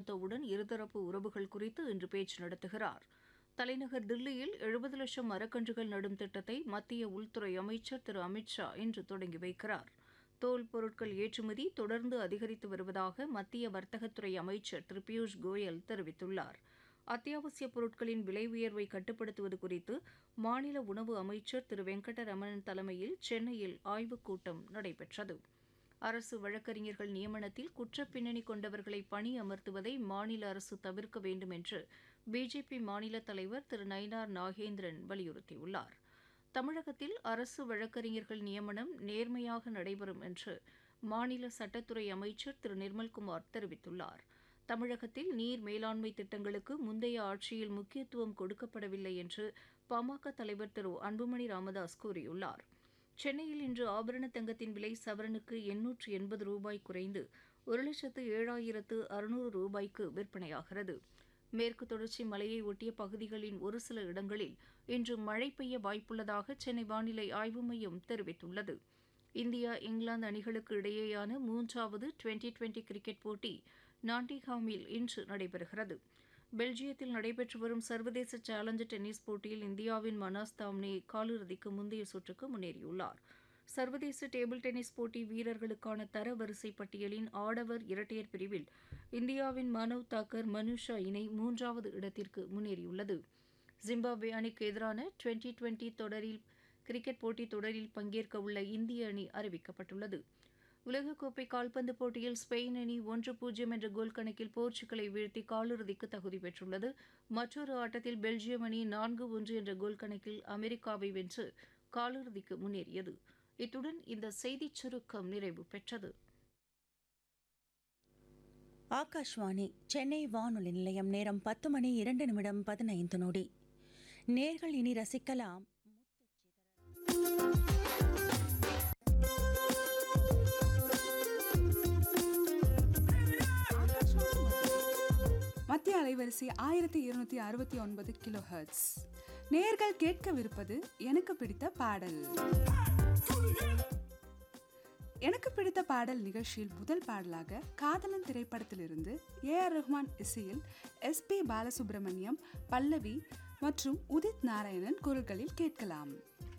ரூத்தோவுடன் இருதரப்பு உறவுகள் குறித்து இன்று பேச்சு நடத்துகிறார். தலைநகர் தில்லியில் 70 லட்சம் மரக்கன்றுகள் நடும் திட்டத்தை மத்திய உள்துறை அமைச்சர் திரு அமித் ஷா இன்று தொடங்கி வைக்கிறார். தோல் பொருட்கள் ஏற்றுமதி தொடர்ந்து அதிகரித்து வருவதாக மத்திய வர்த்தகத்துறை அமைச்சர் திரு பியூஷ் கோயல் தெரிவித்துள்ளார். அத்தியாவசிய பொருட்களின் விலை உயர்வை கட்டுப்படுத்துவது குறித்து மாநில உணவு அமைச்சர் திரு வெங்கடரமணன் தலைமையில் சென்னையில் ஆய்வுக் கூட்டம் நடைபெற்றது. அரசு வழக்கறிஞர்கள் நியமனத்தில் குற்றப் பின்னணி கொண்டவர்களை பணி அமர்த்துவதை மாநில அரசு தவிர்க்க வேண்டும் என்று பிஜேபி மாநில தலைவர் திரு நயினார் நாகேந்திரன் வலியுறுத்தியுள்ளார். தமிழகத்தில் அரசு வழக்கறிஞர்கள் நியமனம் நேர்மையாக நடைபெறும் என்று மாநில சட்டத்துறை அமைச்சர் திரு நிர்மல்குமார் தெரிவித்துள்ளார். தமிழகத்தில் நீர் மேலாண்மை திட்டங்களுக்கு முந்தைய ஆட்சியில் முக்கியத்துவம் கொடுக்கப்படவில்லை என்று பாமக தலைவர் திரு அன்புமணி ராமதாஸ் கூறியுள்ளார். சென்னையில் இன்று ஆபரண தங்கத்தின் விலை சவரனுக்கு 880 ரூபாய் குறைந்து 1,07,600 ரூபாய்க்கு விற்பனையாகிறது. மேற்கு தொடர்ச்சி மலையை ஒட்டிய பகுதிகளின் ஒரு சில இடங்களில் இன்று மழை பெய்ய வாய்ப்புள்ளதாக சென்னை வானிலை ஆய்வு மையம் தெரிவித்துள்ளது. இந்தியா இங்கிலாந்து அணிகளுக்கு இடையேயான 3வது டுவெண்டி கிரிக்கெட் போட்டி நாட்டிங்ஹாமில் இன்று நடைபெறுகிறது. பெல்ஜியத்தில் நடைபெற்று வரும் சர்வதேச சேலஞ்சர் டென்னிஸ் போட்டியில் இந்தியாவின் மனாஸ் தாம்னே காலிறுதிக்கு முந்தைய சுற்றுக்கு முன்னேறியுள்ளார். சர்வதேச டேபிள் டென்னிஸ் போட்டி வீரர்களுக்கான தரவரிசை பட்டியலின் ஆடவர் இரட்டையர் பிரிவில் இந்தியாவின் மனவ் தாக்கர் மனுஷா இணை 3வது இடத்திற்கு முன்னேறியுள்ளது. ஜிம்பாப்வே அணிக்கு எதிரான டுவெண்டி கிரிக்கெட் போட்டித் தொடரில் பங்கேற்க உள்ள இந்திய அணி அறிவிக்கப்பட்டுள்ளது. உலகக்கோப்பை கால்பந்து போட்டியில் ஸ்பெயின் அணி 1-0 என்ற கோல் கணக்கில் போர்ச்சுகலை வீழ்த்தி காலிறுதிக்கு தகுதி பெற்றுள்ளது. மற்றொரு ஆட்டத்தில் பெல்ஜியம் அணி 4-1 என்ற கோல் கணக்கில் அமெரிக்காவை வென்று காலிறுதிக்கு முன்னேறியது. இத்துடன் இந்த செய்திச் சுருக்கம் நிறைவு பெற்றது. ஆகாஷ்வாணி சென்னை வானொலி நிலையம். நேரம் 10:02:15. நேர்கள் இனி ரசிக்கலாம் மத்திய அலைவரிசை 1269 கிலோ ஹெர்ட்ஸ். நேர்கள் கேட்கவிருப்பது எனக்கு பிடித்த பாடல். எனக்கு பிடித்த பாடல் நிகழ்ச்சியில் முதல் பாடலாக காதலன் திரைப்படத்திலிருந்து ஏ.ஆர். ரஹ்மான் இசையில் எஸ்.பி. பாலசுப்ரமணியம், பல்லவி மற்றும் உதித் நாராயணன் குரல்களில் கேட்கலாம்.